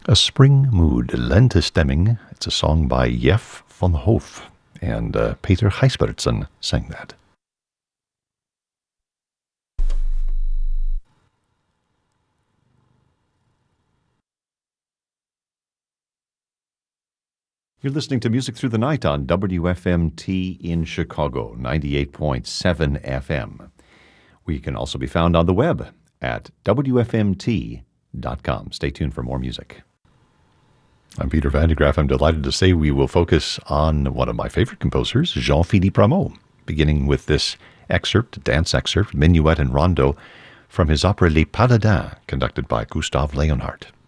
A Spring Mood, Lente Stemming. It's a song by Jeff van Hoof, and Peter Gijsbertsen sang that. You're listening to Music Through the Night on WFMT in Chicago, 98.7 FM. We can also be found on the web at WFMT.com. Stay tuned for more music. I'm Peter Van de Graaff. I'm delighted to say we will focus on one of my favorite composers, Jean-Philippe Rameau, beginning with this excerpt, dance excerpt, minuet and rondo, from his opera Les Paladins, conducted by Gustave Leonhardt.